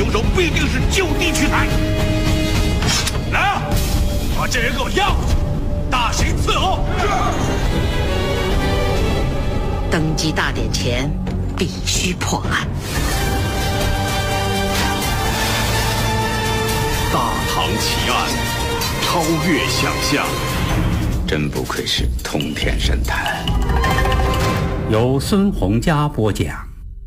凶手必定是就地取材。来啊，把这人给我押回去，大刑伺候。 登基大典前必须破案。 大唐奇案，超越想象， 真不愧是通天神探。 由孙洪佳播讲。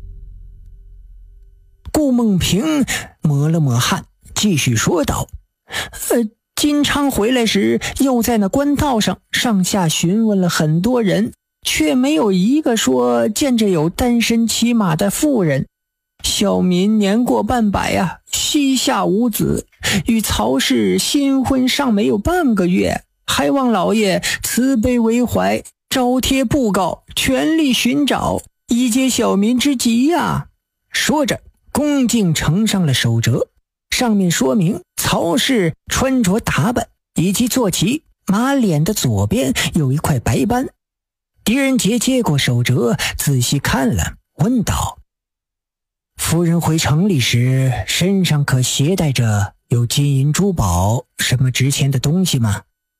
顾梦平抹了抹汗，继续说道：金昌回来时，又在那官道上上下询问了很多人，却没有一个说见着有单身骑马的妇人。小民年过半百啊，膝下无子，与曹氏新婚尚没有半个月，还望老爷慈悲为怀，招贴布告，全力寻找，以解小民之急呀。说着恭敬呈上了手折，上面说明曹氏穿着打扮以及坐骑，马脸的左边有一块白斑。狄仁杰接过手折，仔细看了，问道：夫人回城里时，身上可携带着有金银珠宝什么值钱的东西吗？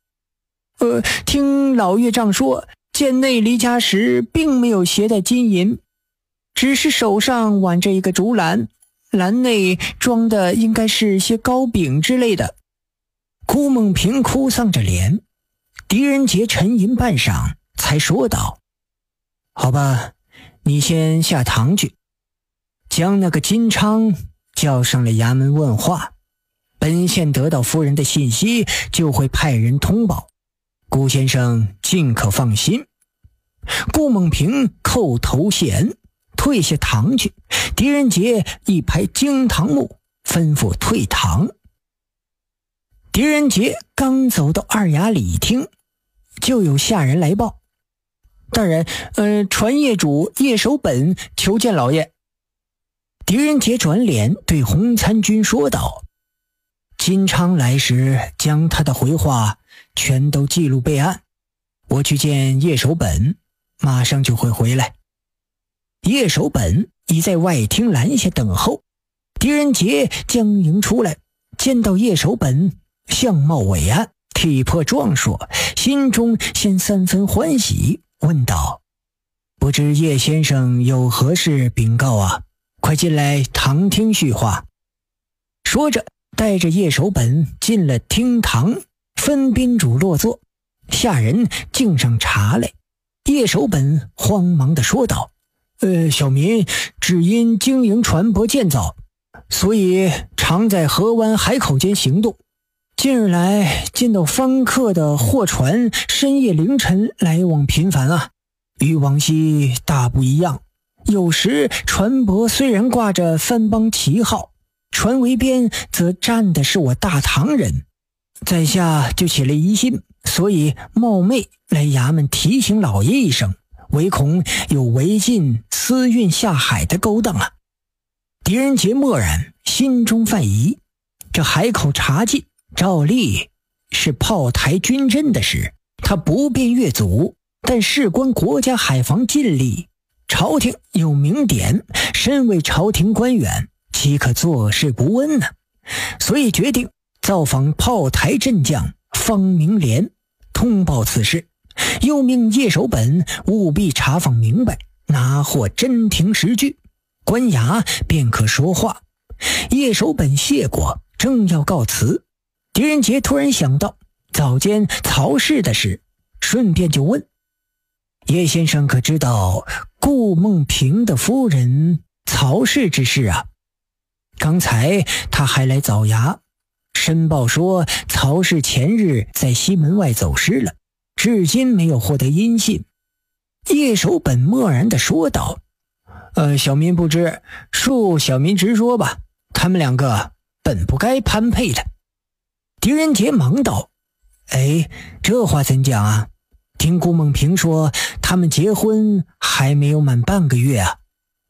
听老岳丈说，见内离家时并没有携带金银，只是手上挽着一个竹篮，篮内装的应该是些糕饼之类的。顾梦平哭丧着脸，狄仁杰沉吟半晌，才说道：好吧，你先下堂去，将那个金昌叫上了衙门问话，本县得到夫人的信息，就会派人通报，顾先生尽可放心。顾梦平叩头谢恩，退下堂去。狄仁杰一拍惊堂木，吩咐退堂。狄仁杰刚走到二衙里厅，就有下人来报：大人，传业主叶守本求见老爷。狄仁杰转脸对洪参军说道：金昌来时将他的回话全都记录备案，我去见叶守本，马上就会回来。叶守本已在外厅拦下等候。狄仁杰将迎出来，见到叶守本相貌伟岸，体魄壮硕，心中先三分欢喜，问道：不知叶先生有何事禀告啊？快进来堂听叙话。说着带着叶守本进了厅堂，分宾主落座，下人敬上茶来。叶守本慌忙地说道：小民只因经营船舶建造，所以常在河湾海口间行动。近日来见到方客的货船深夜凌晨来往频繁啊，与往昔大不一样。有时船舶虽然挂着番邦旗号，船桅边则站的是我大唐人，在下就起了疑心，所以冒昧来衙门提醒老爷一声，唯恐有违禁私运下海的勾当啊。狄仁杰默然，心中犯疑，这海口查禁照例是炮台军阵的事，他不便越阻，但事关国家海防禁令，朝廷有明典，身为朝廷官员，岂可坐视不问呢？所以决定造访炮台阵将方明廉，通报此事，又命叶守本务必查访明白，拿获真凭实据，官衙便可说话。叶守本谢过，正要告辞，狄仁杰突然想到早间曹氏的事，顺便就问：叶先生可知道顾梦平的夫人曹氏之事啊？刚才他还来早衙申报说，曹氏前日在西门外走失了，至今没有获得音信。叶守本默然地说道：小民不知，恕小民直说吧，他们两个本不该攀配的。狄仁杰忙道：这话怎讲啊？听顾梦平说他们结婚还没有满半个月啊。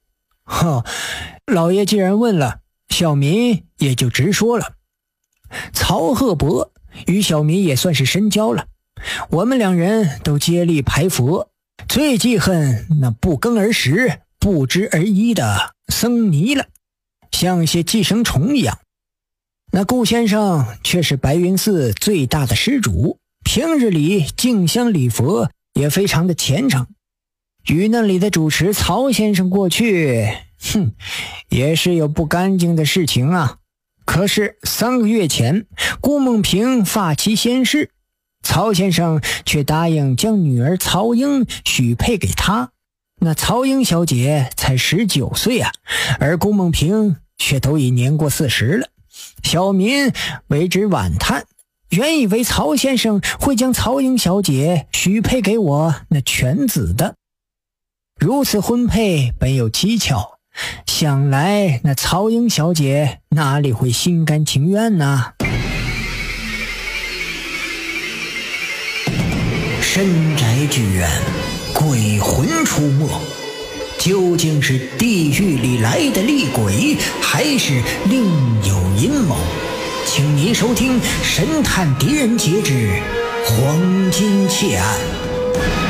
老爷既然问了，小民也就直说了。曹鹤伯与小民也算是深交了，我们两人都接力排佛，最记恨那不耕而食不知而依的僧尼了。 像些寄生虫一样。那顾先生却是白云寺最大的施主，平日里敬香礼佛也非常的虔诚。与那里的主持曹先生过去，也是有不干净的事情啊。可是3个月前，顾梦萍发期先逝，曹先生却答应将女儿曹英许配给他。那曹英小姐才19岁啊，而顾梦萍却都已年过40了。小民为之惋叹，原以为曹先生会将曹英小姐许配给我那犬子的。如此婚配本有蹊跷，想来那曹英小姐哪里会心甘情愿呢？深宅剧院，鬼魂出没，究竟是地狱里来的厉鬼，还是另有阴谋？请您收听《神探狄仁杰之黄金窃案》。